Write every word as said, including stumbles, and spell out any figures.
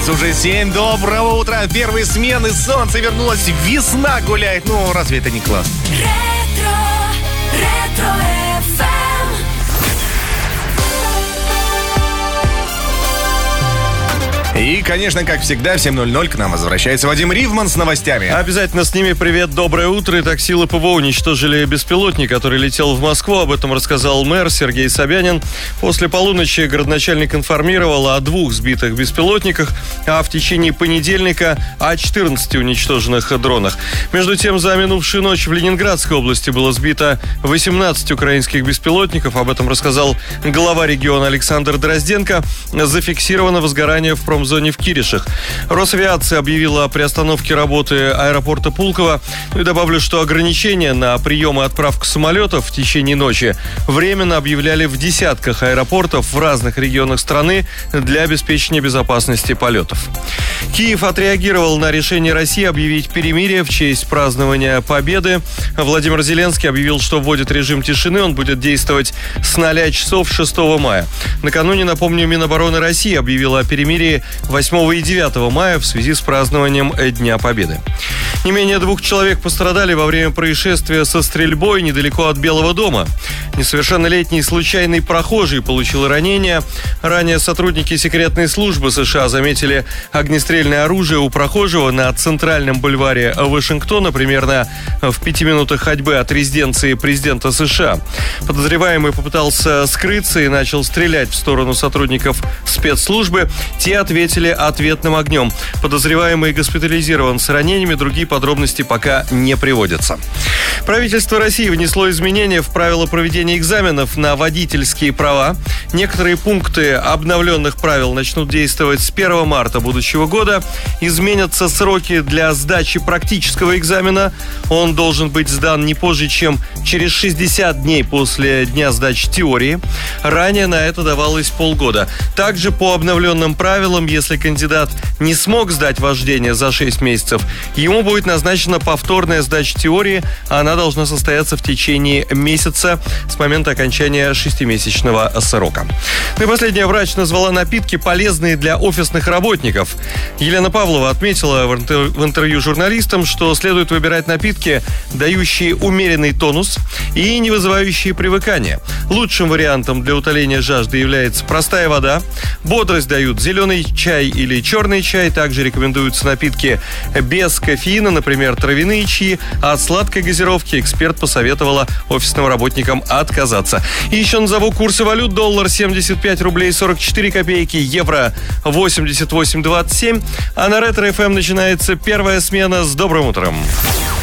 уже семь. Доброго утра. Первые смены. Солнце вернулось. Весна гуляет. Ну, разве это не классно? Ретро, ретро эф эм. И, конечно, как всегда, в семь ноль ноль к нам возвращается Вадим Ривман с новостями. Обязательно с ними привет, доброе утро. Итак, силы ПВО уничтожили беспилотник, который летел в Москву. Об этом рассказал мэр Сергей Собянин. После полуночи городначальник информировал о двух сбитых беспилотниках, а в течение понедельника о четырнадцати уничтоженных дронах. Между тем, за минувшую ночь в Ленинградской области было сбито восемнадцать украинских беспилотников. Об этом рассказал глава региона Александр Дрозденко. Зафиксировано возгорание в промзоне в Киришах. Росавиация объявила о приостановке работы аэропорта Пулково. Ну и добавлю, что ограничения на прием и отправку самолетов в течение ночи временно объявляли в десятках аэропортов в разных регионах страны для обеспечения безопасности полетов. Киев отреагировал на решение России объявить перемирие в честь празднования Победы. Владимир Зеленский объявил, что вводит режим тишины. Он будет действовать с ноля часов шестого мая. Накануне, напомню, Минобороны России объявила о перемирии восьмого и девятого мая в связи с празднованием Дня Победы. Не менее двух человек пострадали во время происшествия со стрельбой недалеко от Белого дома. Несовершеннолетний случайный прохожий получил ранение. Ранее сотрудники секретной службы США заметили огнестрельное оружие у прохожего на центральном бульваре Вашингтона, примерно в пяти минутах ходьбы от резиденции президента США. Подозреваемый попытался скрыться и начал стрелять в сторону сотрудников спецслужбы. Те ответили ответным огнем. Подозреваемый госпитализирован с ранениями, другие подробности пока не приводятся. Правительство России внесло изменения в правила проведения экзаменов на водительские права. Некоторые пункты обновленных правил начнут действовать с первого марта будущего года. Изменятся сроки для сдачи практического экзамена. Он должен быть сдан не позже, чем через шестьдесят дней после дня сдачи теории. Ранее на это давалось полгода. Также по обновленным правилам, если кандидат не смог сдать вождение за шесть месяцев, ему будет назначена повторная сдача теории. Она должна состояться в течение месяца с момента окончания шестимесячного срока. Ну и последнее, врач назвала напитки полезные для офисных работников. Елена Павлова отметила в интервью журналистам, что следует выбирать напитки, дающие умеренный тонус и не вызывающие привыкания. Лучшим вариантом для утоления жажды является простая вода. Бодрость дают зеленый чай или черный чай. Также рекомендуются напитки без кофеина, например, травяные чаи. А от сладкой газировки эксперт посоветовала офисным работникам отказаться. И еще назову курсы валют. Доллар семьдесят пять рублей сорок четыре копейки, евро восемьдесят восемь двадцать семь. А на Ретро эф эм начинается первая смена. С добрым утром.